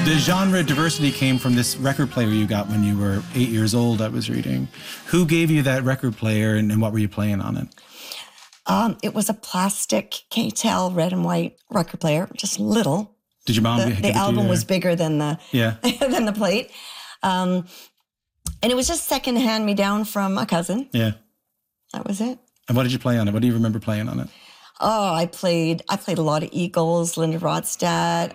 The genre diversity came from this record player you got when you were 8 years old, I was reading. Who gave you that record player and what were you playing on it? It was a plastic K-Tel red and white record player, just little. Did your mom give it to you? The album was bigger than the than the plate. And it was just secondhand me down from a cousin. Yeah. That was it. And what did you play on it? What do you remember playing on it? Oh, I played a lot of Eagles, Linda Ronstadt,